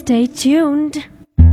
Stay tuned.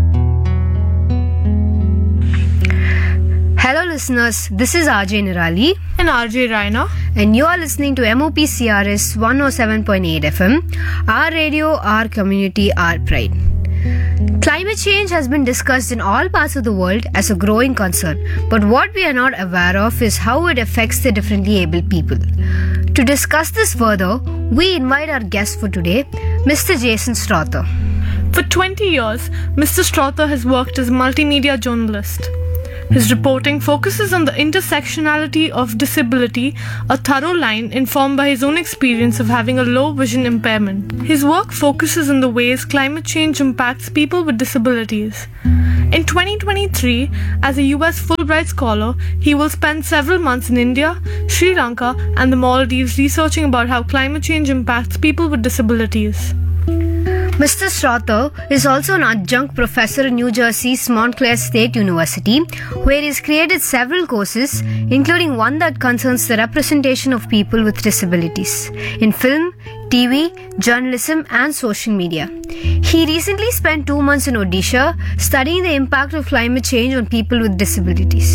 Hello listeners, this is RJ Nirali and RJ Raina, and you are listening to MOPCRS 107.8 FM, our radio, our community, our pride. Climate change has been discussed in all parts of the world as a growing concern, but what we are not aware of is how it affects the differently abled people. To discuss this further, we invite our guest for today, Mr. Jason Strother. For 20 years, Mr. Strother has worked as a multimedia journalist. His reporting focuses on the intersectionality of disability, a thorough line informed by his own experience of having a low vision impairment. His work focuses on the ways climate change impacts people with disabilities. In 2023, as a US Fulbright scholar, he will spend several months in India, Sri Lanka, and the Maldives researching about how climate change impacts people with disabilities. Mr. Strother is also an adjunct professor in New Jersey's Montclair State University, where he's created several courses, including one that concerns the representation of people with disabilities in film, TV, journalism, and social media. He recently spent 2 months in Odisha studying the impact of climate change on people with disabilities.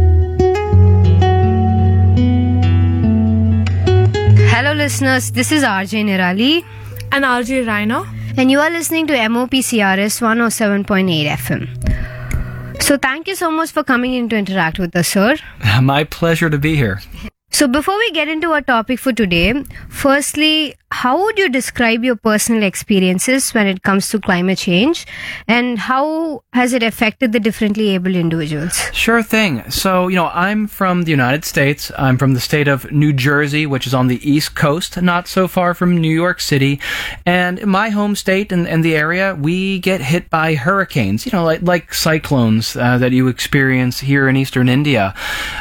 Hello listeners, this is RJ Nirali and RJ Raina, and you are listening to MOPCRS 107.8 FM. So thank you so much for coming in to interact with us, sir. My pleasure to be here. So before we get into our topic for today, firstly, how would you describe your personal experiences when it comes to climate change, and how has it affected the differently abled individuals? Sure thing. So, I'm from the United States. I'm from the state of New Jersey, which is on the East Coast, not so far from New York City. And in my home state and the area, we get hit by hurricanes, like cyclones that you experience here in eastern India.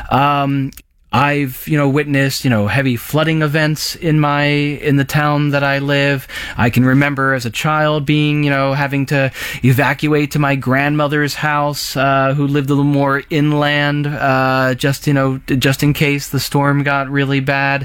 I've, witnessed, heavy flooding events in the town that I live. I can remember as a child being, having to evacuate to my grandmother's house, who lived a little more inland, just in case the storm got really bad.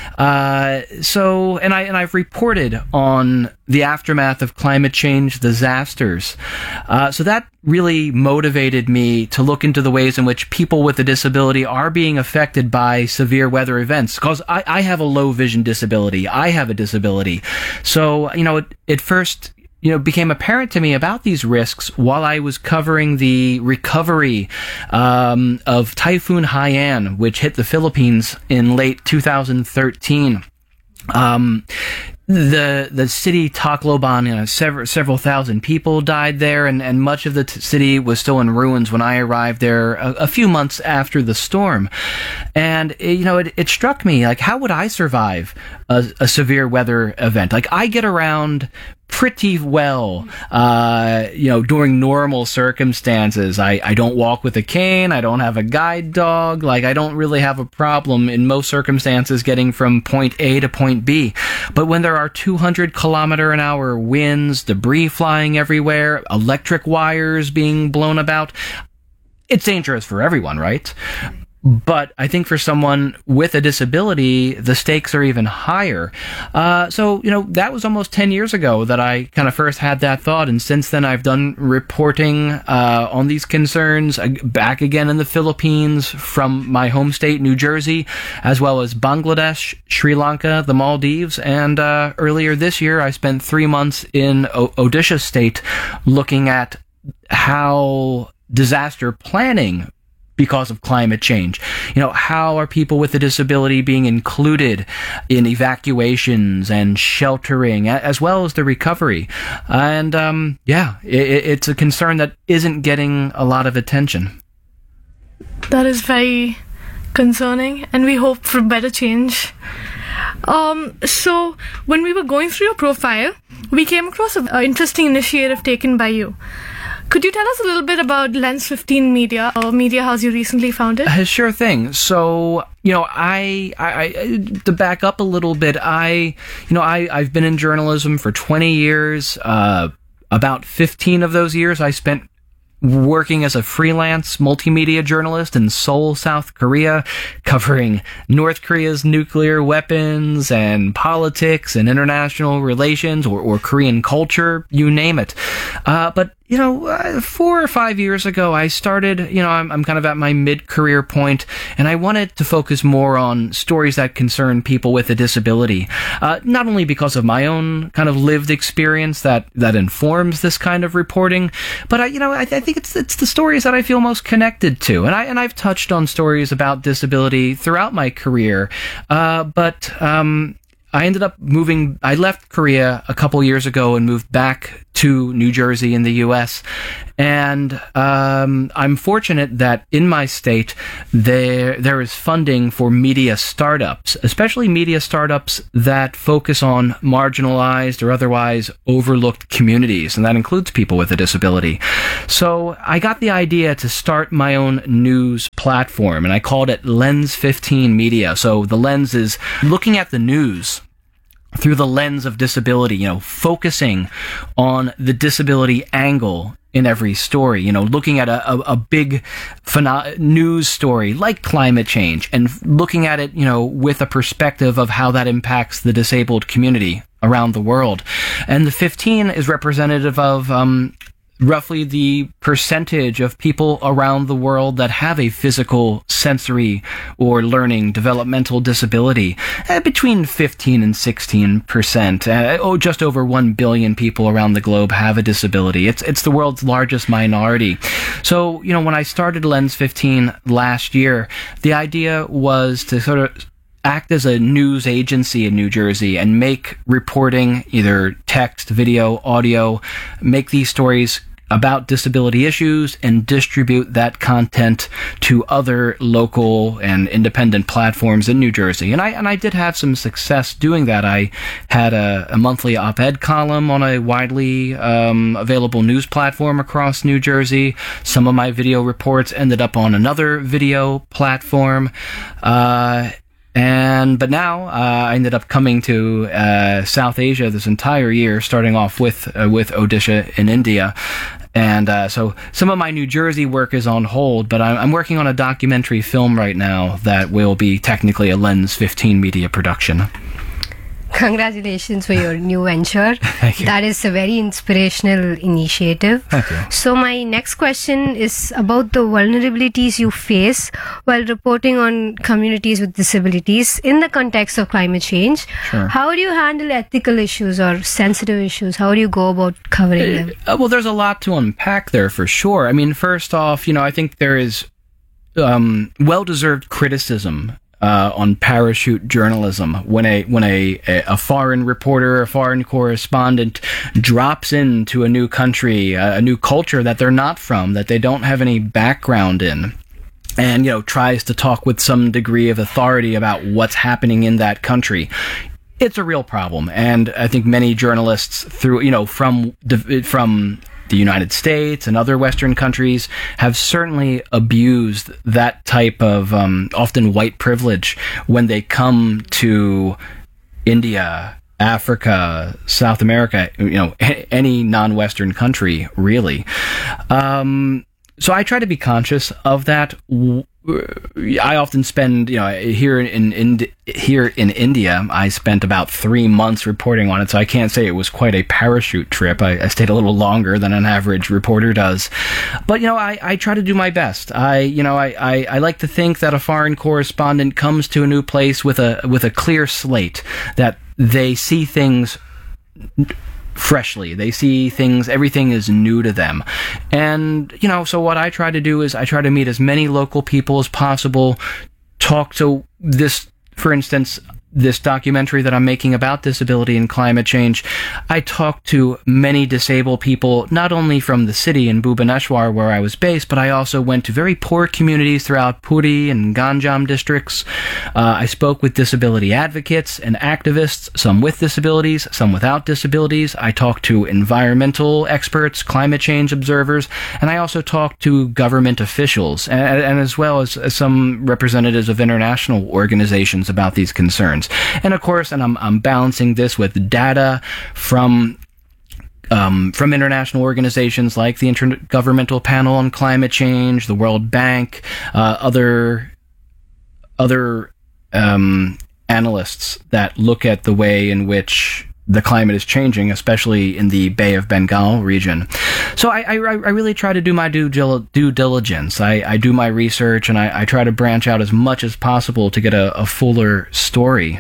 And I've reported on the aftermath of climate change disasters. So that really motivated me to look into the ways in which people with a disability are being affected by severe weather events. Because I have a low vision disability. I have a disability. So, it first became apparent to me about these risks while I was covering the recovery of Typhoon Haiyan, which hit the Philippines in late 2013. The city Tacloban, several thousand people died there, and much of the city was still in ruins when I arrived there a few months after the storm. And it struck me, like, how would I survive a severe weather event? Like, I get around pretty well, during normal circumstances. I don't walk with a cane. I don't have a guide dog. Like, I don't really have a problem in most circumstances getting from point A to point B. But when there are 200-kilometer-an-hour winds, debris flying everywhere, electric wires being blown about, it's dangerous for everyone, right? But I think for someone with a disability, the stakes are even higher. So that was almost 10 years ago that I kind of first had that thought. And since then, I've done reporting on these concerns back again in the Philippines, from my home state, New Jersey, as well as Bangladesh, Sri Lanka, the Maldives. And earlier this year, I spent 3 months in Odisha state looking at how disaster planning because of climate change. How are people with a disability being included in evacuations and sheltering, as well as the recovery? And it's a concern that isn't getting a lot of attention. That is very concerning, and we hope for better change. So when we were going through your profile, we came across an interesting initiative taken by you. Could you tell us a little bit about Lens 15 Media, or Media House you recently founded? Sure thing. So, I to back up a little bit, I've been in journalism for 20 years. About 15 of those years I spent working as a freelance multimedia journalist in Seoul, South Korea, covering North Korea's nuclear weapons and politics and international relations or Korean culture, you name it. But 4 or 5 years ago, I started, I'm kind of at my mid-career point, and I wanted to focus more on stories that concern people with a disability. Not only because of my own kind of lived experience that informs this kind of reporting, but I think it's the stories that I feel most connected to. And I've touched on stories about disability throughout my career, but I ended up I left Korea a couple years ago and moved back to New Jersey in the U.S. And I'm fortunate that in my state there is funding for media startups, especially media startups that focus on marginalized or otherwise overlooked communities, and that includes people with a disability. So I got the idea to start my own news platform, and I called it Lens 15 Media. So the lens is looking at the news through the lens of disability, focusing on the disability angle in every story, looking at a big news story like climate change and looking at it, with a perspective of how that impacts the disabled community around the world. And the 15 is representative of roughly the percentage of people around the world that have a physical, sensory, or learning developmental disability, between 15 and 16%. Just over 1 billion people around the globe have a disability. It's the world's largest minority. So, when I started Lens 15 last year, the idea was to sort of act as a news agency in New Jersey and make reporting, either text, video, audio, make these stories about disability issues and distribute that content to other local and independent platforms in New Jersey. And I did have some success doing that. I had a monthly op-ed column on a widely available news platform across New Jersey. Some of my video reports ended up on another video platform. But now I ended up coming to South Asia this entire year, starting off with Odisha in India. And so some of my New Jersey work is on hold, but I'm working on a documentary film right now that will be technically a Lens 15 media production. Congratulations for your new venture. Thank you. That is a very inspirational initiative. Thank you. So my next question is about the vulnerabilities you face while reporting on communities with disabilities in the context of climate change. Sure. How do you handle ethical issues or sensitive issues? How do you go about covering them? Well, there's a lot to unpack there for sure. I mean, first off, I think there is well-deserved criticism on parachute journalism when a foreign reporter, a foreign correspondent drops into a new country, a new culture that they're not from, that they don't have any background in, and tries to talk with some degree of authority about what's happening in that country. It's a real problem, and I think many journalists from the United States and other Western countries have certainly abused that type of often white privilege when they come to India, Africa, South America, any non-Western country, really. So I try to be conscious of that. I often spend, here in India, I spent about 3 months reporting on it, so I can't say it was quite a parachute trip. I stayed a little longer than an average reporter does. But, I try to do my best. I like to think that a foreign correspondent comes to a new place with a clear slate, that they see things freshly. They see things, everything is new to them. And, so what I try to do is I try to meet as many local people as possible, talk to this, for instance, this documentary that I'm making about disability and climate change. I talked to many disabled people, not only from the city in Bhubaneswar where I was based, but I also went to very poor communities throughout Puri and Ganjam districts. I spoke with disability advocates and activists, some with disabilities, some without disabilities. I talked to environmental experts, climate change observers, and I also talked to government officials, and as well as some representatives of international organizations about these concerns. And of course, I'm balancing this with data from from international organizations like the Intergovernmental Panel on Climate Change, the World Bank, other analysts that look at the way in which the climate is changing, especially in the Bay of Bengal region. So I really try to do my due diligence. I do my research, and I try to branch out as much as possible to get a fuller story.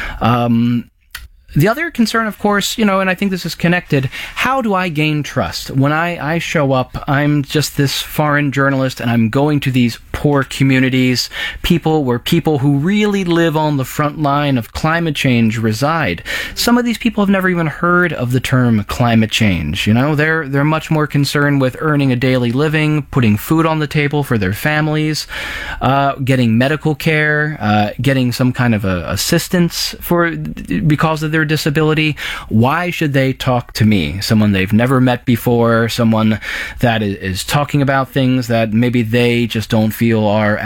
The other concern, of course, and I think this is connected, how do I gain trust? When I show up, I'm just this foreign journalist, and I'm going to these poor communities, people who really live on the front line of climate change reside. Some of these people have never even heard of the term climate change. They're much more concerned with earning a daily living, putting food on the table for their families, getting medical care, getting some kind of assistance because of their disability. Why should they talk to me, someone they've never met before, someone that is talking about things that maybe they just don't feel are